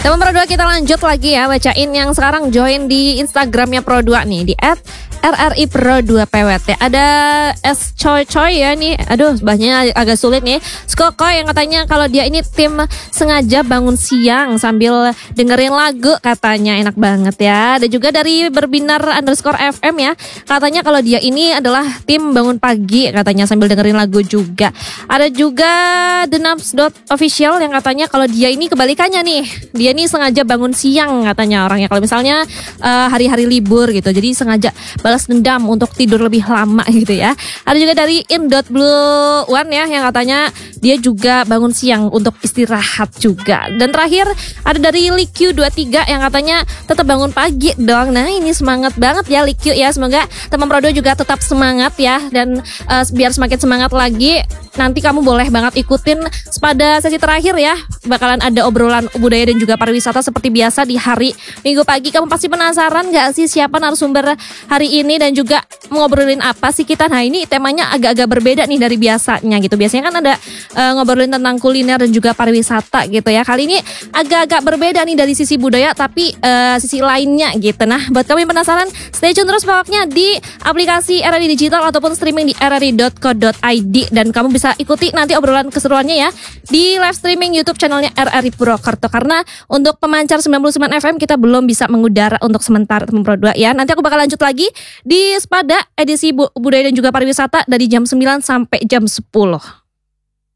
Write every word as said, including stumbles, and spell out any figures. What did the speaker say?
Teman Pro dua, kita lanjut lagi ya, bacain yang sekarang join di Instagramnya Pro dua nih, di at R R I Pro dua P W T. Ada S Choi Choi ya nih. Aduh, bahasanya agak sulit nih. Skoko yang katanya kalau dia ini tim sengaja bangun siang sambil dengerin lagu, katanya enak banget ya. Ada juga dari berbinar underscore F M ya, katanya kalau dia ini adalah tim bangun pagi, katanya sambil dengerin lagu juga. Ada juga Denaps dot official yang katanya kalau dia ini kebalikannya nih. Dia ini sengaja bangun siang, katanya orangnya kalau misalnya uh, hari-hari libur gitu. Jadi sengaja balas dendam untuk tidur lebih lama gitu ya. Ada juga dari in dot blue one ya, yang katanya dia juga bangun siang untuk istirahat juga. Dan terakhir ada dari Likyu dua tiga yang katanya tetap bangun pagi dong. Nah, ini semangat banget ya Likyu ya. Semoga teman Pro dua juga tetap semangat ya. Dan uh, biar semakin semangat lagi, nanti kamu boleh banget ikutin pada sesi terakhir ya. Bakalan ada obrolan budaya dan juga pariwisata seperti biasa di hari Minggu pagi. Kamu pasti penasaran gak sih siapa narasumber hari ini dan juga ngobrolin apa sih kita? Nah, ini temanya agak-agak berbeda nih dari biasanya gitu. Biasanya kan ada uh, ngobrolin tentang kuliner dan juga pariwisata gitu ya. Kali ini agak-agak berbeda nih dari sisi budaya tapi uh, sisi lainnya gitu. Nah, buat kamu yang penasaran, stay tune terus pokoknya di aplikasi R R I Digital ataupun streaming di r r i dot co dot i d. Dan kamu bisa ikuti nanti obrolan keseruannya ya di live streaming YouTube channelnya R R I Purwokerto. Karena untuk pemancar sembilan puluh sembilan F M kita belum bisa mengudara untuk sementara teman Pro dua ya. Nanti aku bakal lanjut lagi di Spada edisi budaya dan juga pariwisata dari jam sembilan sampai jam sepuluh.